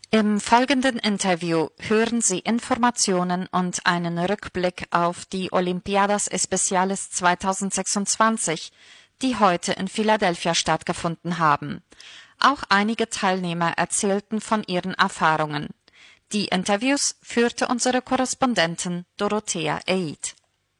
Im folgenden Interview hören Sie Informationen und einen Rückblick auf die Olimpiadas Especiales 2026, die heute in Philadelphia stattgefunden haben. Auch einige Teilnehmer erzählten von ihren Erfahrungen. Die Interviews führte unsere Korrespondentin Dorothea Eid.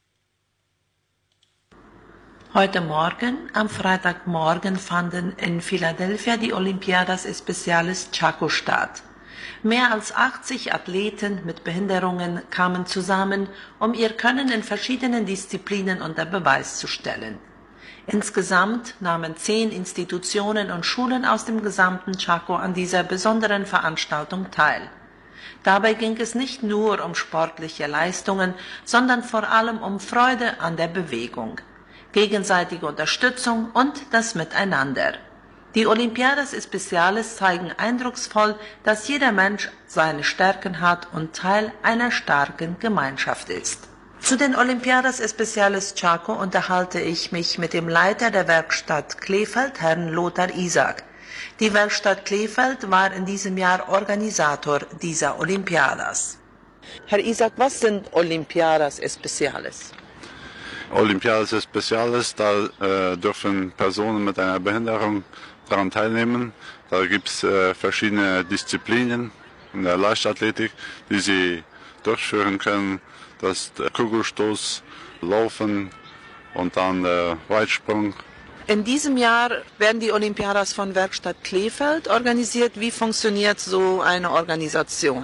Heute Morgen, am Freitagmorgen, fanden in Philadelphia die Olimpiadas Especiales Chaco statt. Mehr als 80 Athleten mit Behinderungen kamen zusammen, um ihr Können in verschiedenen Disziplinen unter Beweis zu stellen. Insgesamt nahmen 10 Institutionen und Schulen aus dem gesamten Chaco an dieser besonderen Veranstaltung teil. Dabei ging es nicht nur um sportliche Leistungen, sondern vor allem um Freude an der Bewegung, gegenseitige Unterstützung und das Miteinander. Die Olimpiadas Especiales zeigen eindrucksvoll, dass jeder Mensch seine Stärken hat und Teil einer starken Gemeinschaft ist. Zu den Olimpiadas Especiales Chaco unterhalte ich mich mit dem Leiter der Werkstatt Kleefeld, Herrn Lothar Isaak. Die Werkstatt Kleefeld war in diesem Jahr Organisator dieser Olympiadas. Herr Isaak, was sind Olimpiadas Especiales? Olimpiadas Especiales, da dürfen Personen mit einer Behinderung daran teilnehmen. Da gibt es verschiedene Disziplinen in der Leichtathletik, die sie durchführen können. Das ist Kugelstoß, Laufen und dann Weitsprung. In diesem Jahr werden die Olympiadas von Werkstatt Kleefeld organisiert. Wie funktioniert so eine Organisation?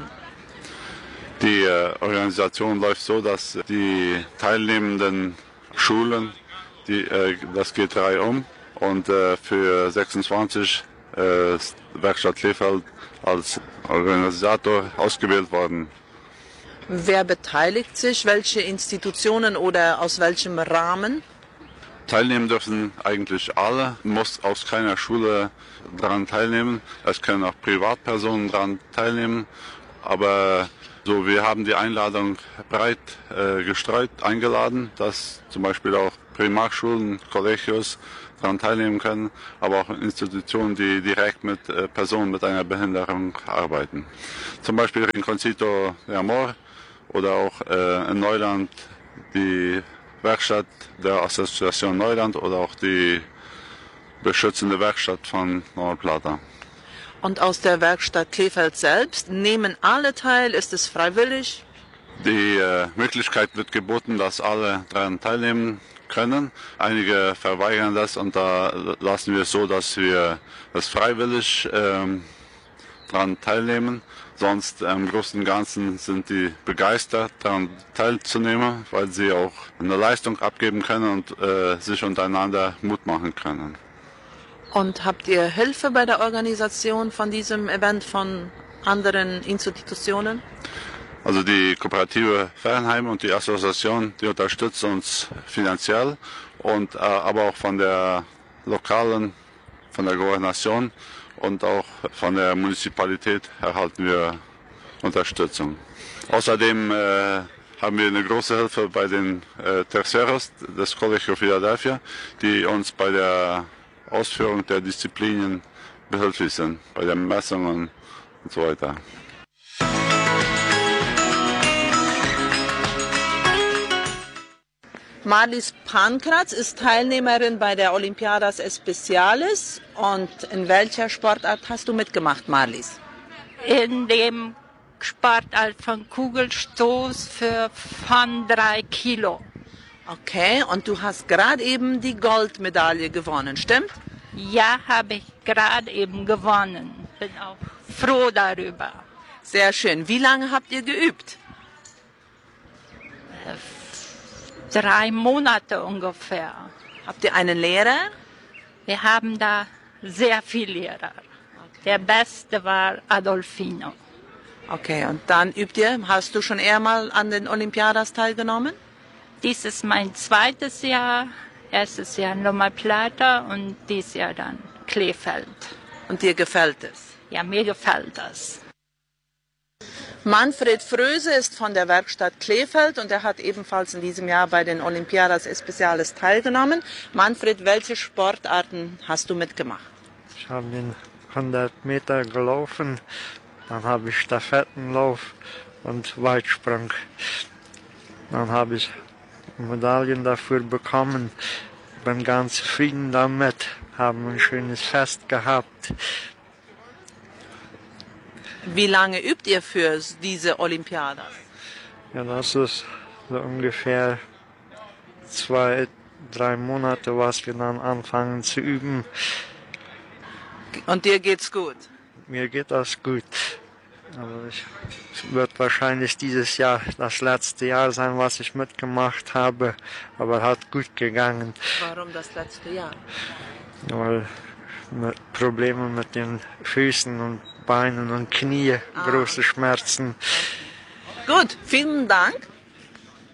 Die Organisation läuft so, dass die teilnehmenden Schulen, das geht reihum und für 26 ist Werkstatt Kleefeld als Organisator ausgewählt worden. Wer beteiligt sich? Welche Institutionen oder aus welchem Rahmen? Teilnehmen dürfen eigentlich alle, muss aus keiner Schule daran teilnehmen. Es können auch Privatpersonen daran teilnehmen, aber so, wir haben die Einladung breit gestreut, eingeladen, dass zum Beispiel auch Primarschulen, Collegios daran teilnehmen können, aber auch Institutionen, die direkt mit Personen mit einer Behinderung arbeiten. Zum Beispiel Rinconcito de Amor oder auch in Neuland die Werkstatt der Assoziation Neuland oder auch die beschützende Werkstatt von North Plata. Und aus der Werkstatt Kleefeld selbst nehmen alle teil? Ist es freiwillig? Die Möglichkeit wird geboten, dass alle daran teilnehmen können. Einige verweigern das und da lassen wir es so, dass wir das freiwillig daran teilnehmen. Sonst im Großen und Ganzen sind die begeistert, daran teilzunehmen, weil sie auch eine Leistung abgeben können und sich untereinander Mut machen können. Und habt ihr Hilfe bei der Organisation von diesem Event von anderen Institutionen? Also die Kooperative Fernheim und die Assoziation, die unterstützen uns finanziell und aber auch von der lokalen, von der Gouvernation und auch von der Municipalität erhalten wir Unterstützung. Außerdem haben wir eine große Hilfe bei den Terceros des Colegio Philadelphia, die uns bei der Ausführung der Disziplinen behilflich sind, bei den Messungen und so weiter. Marlies Pankratz ist Teilnehmerin bei der Olimpiadas Especiales. Und in welcher Sportart hast du mitgemacht, Marlies? In dem Sportart von Kugelstoß von 3 Kilo. Okay, und du hast gerade eben die Goldmedaille gewonnen, stimmt? Ja, habe ich gerade eben gewonnen. Bin auch froh darüber. Sehr schön. Wie lange habt ihr geübt? 3 Monate ungefähr. Habt ihr einen Lehrer? Wir haben da sehr viele Lehrer. Okay. Der beste war Adolfino. Okay, und dann übt ihr. Hast du schon eher mal an den Olympiadas teilgenommen? Dies ist mein zweites Jahr. Erstes Jahr Loma Plata und dieses Jahr dann Kleefeld. Und dir gefällt es? Ja, mir gefällt das. Manfred Fröse ist von der Werkstatt Kleefeld und er hat ebenfalls in diesem Jahr bei den Olimpiadas Especiales teilgenommen. Manfred, welche Sportarten hast du mitgemacht? Ich habe den 100 Meter gelaufen Dann habe ich Stafettenlauf und Weitsprung. Dann habe ich Medaillen dafür bekommen. Bin ganz zufrieden damit. Haben ein schönes Fest gehabt. Wie lange übt ihr für diese Olympiade? Ja, das ist so ungefähr 2, 3 Monate, was wir dann anfangen zu üben. Und dir geht's gut? Mir geht das gut. Aber es wird wahrscheinlich dieses Jahr das letzte Jahr sein, was ich mitgemacht habe. Aber hat gut gegangen. Warum das letzte Jahr? Weil Probleme mit den Füßen und Beinen und Knie, große Schmerzen. Gut, vielen Dank.